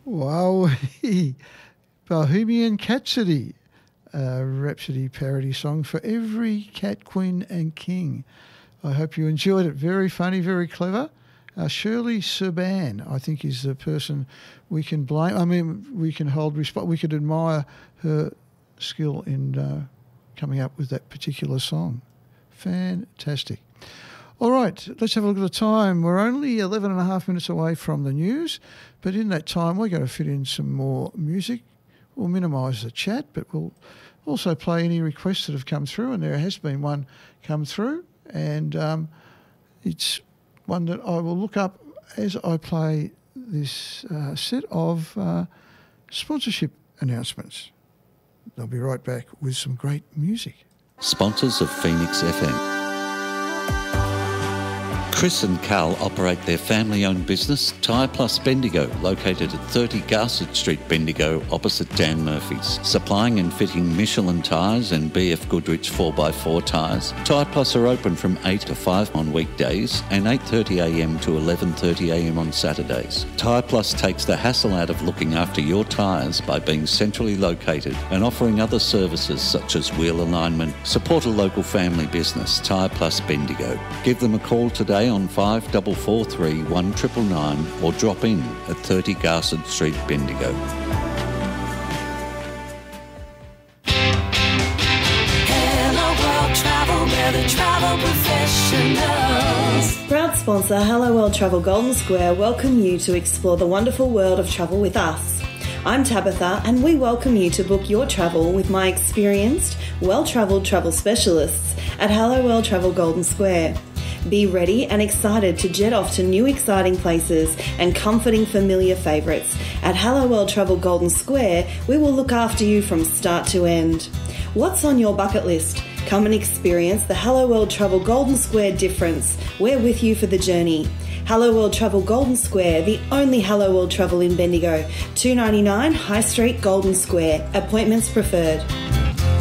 Wow, Bohemian Capsody, a Rhapsody parody song for every cat, queen and king. I hope you enjoyed it. Very funny, very clever. Shirley Serban, I think, is the person we can blame. I mean, we can hold respect. We could admire her skill in coming up with that particular song. Fantastic. All right, let's have a look at the time. We're only 11 and a half minutes away from the news, but in that time we're going to fit in some more music. We'll minimise the chat, but we'll also play any requests that have come through, and there has been one come through, and it's one that I will look up as I play this set of sponsorship announcements. I'll be right back with some great music. Sponsors of Phoenix FM. Chris and Carl operate their family-owned business, Tyre Plus Bendigo, located at 30 Garsett Street, Bendigo, opposite Dan Murphy's. Supplying and fitting Michelin tyres and BF Goodrich 4x4 tyres, Tyre Plus are open from 8 to 5 on weekdays and 8:30am to 11:30am on Saturdays. Tyre Plus takes the hassle out of looking after your tyres by being centrally located and offering other services such as wheel alignment. Support a local family business, Tyre Plus Bendigo. Give them a call today on 5443 1999 or drop in at 30 Garsett Street, Bendigo. Hello World Travel, we're the travel professionals. Proud sponsor Hello World Travel Golden Square welcome you to explore the wonderful world of travel with us. I'm Tabitha and we welcome you to book your travel with my experienced, well-travelled travel specialists at Hello World Travel Golden Square. Be ready and excited to jet off to new exciting places and comforting familiar favourites. At Hello World Travel Golden Square, we will look after you from start to end. What's on your bucket list? Come and experience the Hello World Travel Golden Square difference. We're with you for the journey. Hello World Travel Golden Square, the only Hello World Travel in Bendigo. $2.99 High Street, Golden Square. Appointments preferred.